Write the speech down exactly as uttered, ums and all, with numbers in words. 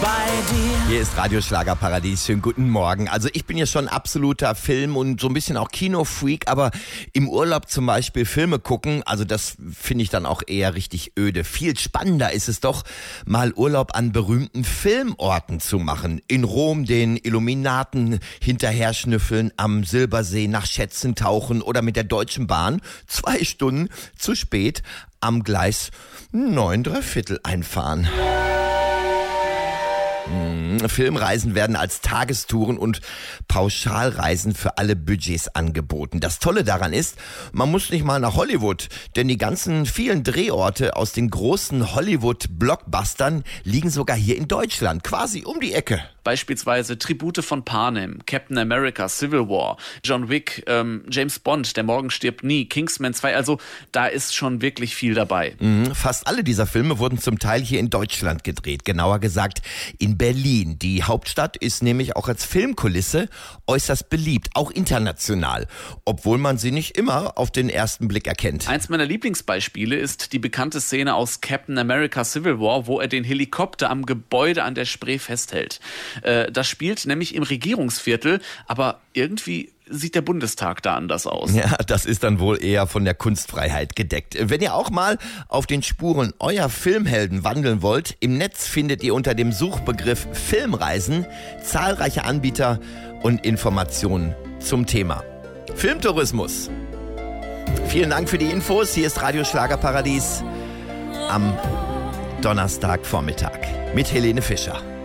bei dir. Hier ist Radio Schlagerparadies. Schönen guten Morgen. Also ich bin ja schon absoluter Film- und so ein bisschen auch Kinofreak, aber im Urlaub zum Beispiel Filme gucken, also das finde ich dann auch eher richtig öde. Viel spannender ist es doch, mal Urlaub an berühmten Filmorten zu machen. In Rom den Illuminaten hinterher schnüffeln, am Silbersee nach Schätzen tauchen oder mit der Deutschen Bahn zwei Stunden zu spät am Gleis neun Dreiviertel einfahren. Filmreisen werden als Tagestouren und Pauschalreisen für alle Budgets angeboten. Das Tolle daran ist, man muss nicht mal nach Hollywood, denn die ganzen vielen Drehorte aus den großen Hollywood-Blockbustern liegen sogar hier in Deutschland, quasi um die Ecke. Beispielsweise Tribute von Panem, Captain America, Civil War, John Wick, ähm, James Bond, Der Morgen stirbt nie, Kingsman zwei, also da ist schon wirklich viel dabei. Mhm, fast alle dieser Filme wurden zum Teil hier in Deutschland gedreht, genauer gesagt in Berlin. Die Hauptstadt ist nämlich auch als Filmkulisse äußerst beliebt, auch international, obwohl man sie nicht immer auf den ersten Blick erkennt. Eins meiner Lieblingsbeispiele ist die bekannte Szene aus Captain America Civil War, wo er den Helikopter am Gebäude an der Spree festhält. Äh, das spielt nämlich im Regierungsviertel, aber irgendwie sieht der Bundestag da anders aus. Ja, das ist dann wohl eher von der Kunstfreiheit gedeckt. Wenn ihr auch mal auf den Spuren eurer Filmhelden wandeln wollt, im Netz findet ihr unter dem Suchbegriff Filmreisen zahlreiche Anbieter und Informationen zum Thema Filmtourismus. Vielen Dank für die Infos. Hier ist Radio Schlagerparadies am Donnerstagvormittag mit Helene Fischer.